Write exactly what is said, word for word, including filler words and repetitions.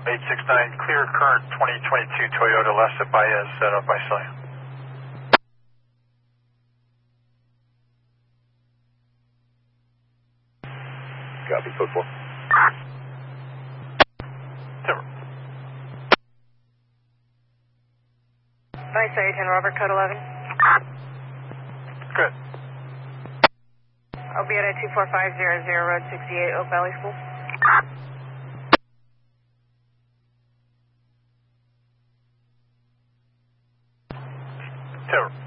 eight six nine, clear current twenty twenty-two Toyota Lessa Baez set up by Celia. Copy, code four. Timber. Nice eight ten, Robert, code eleven. Good. I'll be at a two four five zero zero, road sixty-eight, Oak Valley School. Timber.